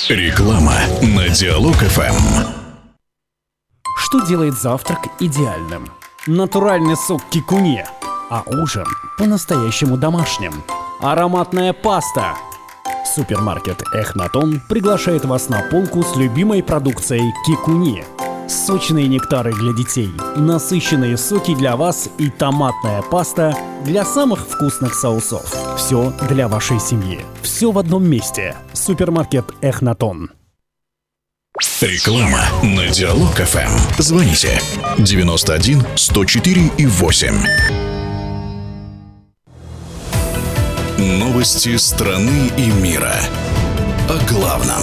Реклама на Диалог ФМ. Что делает завтрак идеальным? Натуральный сок кикуне, а ужин по-настоящему домашним. Ароматная паста. Супермаркет Эхнатон приглашает вас на полку с любимой продукцией кикуне. Сочные нектары для детей, насыщенные соки для вас и томатная паста для самых вкусных соусов. Все для вашей семьи. Все в одном месте. Супермаркет Эхнатон. Реклама на Диалог ФМ. Звоните 91 104 и 8. Новости страны и мира. О главном.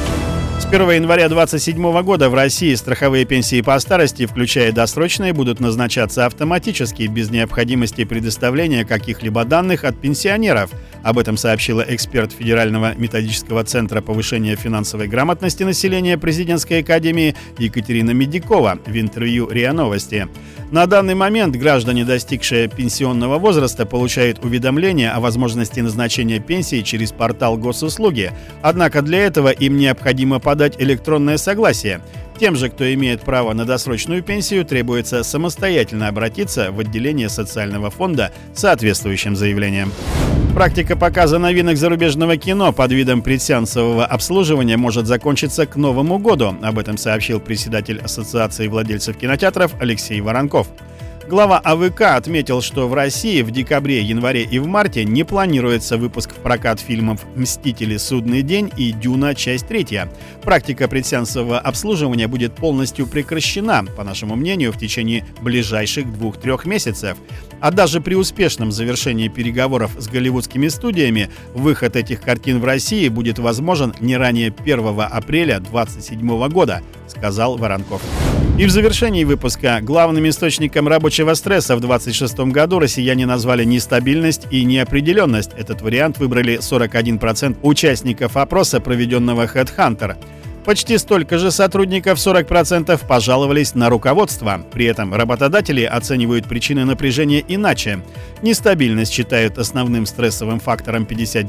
С 1 января 2027 года в России страховые пенсии по старости, включая досрочные, будут назначаться автоматически, без необходимости предоставления каких-либо данных от пенсионеров. Об этом сообщила эксперт Федерального методического центра повышения финансовой грамотности населения Президентской академии Екатерина Медикова в интервью РИА Новости. На данный момент граждане, достигшие пенсионного возраста, получают уведомления о возможности назначения пенсии через портал госуслуги. Однако для этого им необходимо подать электронное согласие. Тем же, кто имеет право на досрочную пенсию, требуется самостоятельно обратиться в отделение социального фонда с соответствующим заявлением. Практика показа новинок зарубежного кино под видом предсеансового обслуживания может закончиться к Новому году. Об этом сообщил председатель Ассоциации владельцев кинотеатров Алексей Воронков. Глава АВК отметил, что в России в декабре, январе и в марте не планируется выпуск в прокат фильмов «Мстители. Судный день» и «Дюна. Часть 3». Практика предсеансового обслуживания будет полностью прекращена, по нашему мнению, в течение ближайших 2-3 месяцев. А даже при успешном завершении переговоров с голливудскими студиями выход этих картин в России будет возможен не ранее 1 апреля 2027 года, сказал Воронков. И в завершении выпуска главным источником рабочего стресса в 2026 году россияне назвали нестабильность и неопределенность. Этот вариант выбрали 41% участников опроса, проведенного HeadHunter. Почти столько же сотрудников, 40%, пожаловались на руководство. При этом работодатели оценивают причины напряжения иначе. Нестабильность считают основным стрессовым фактором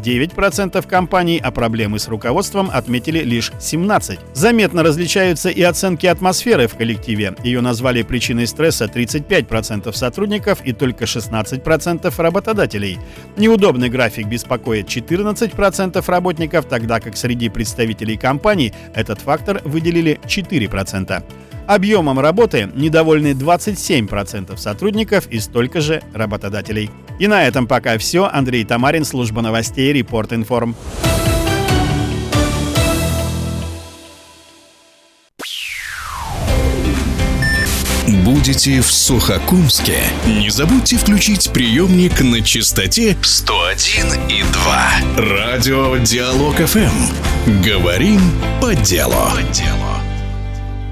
59% компаний, а проблемы с руководством отметили лишь 17%. Заметно различаются и оценки атмосферы в коллективе. Ее назвали причиной стресса 35% сотрудников и только 16% работодателей. Неудобный график беспокоит 14% работников, тогда как среди представителей компаний этот фактор выделили 4%. Объемом работы недовольны 27% сотрудников и столько же работодателей. И на этом пока все. Андрей Тамарин, служба новостей, Репорт Информ. Будете в Сухокумске? Не забудьте включить приемник на частоте 101,2. Радио Диалог ФМ. Говорим по делу.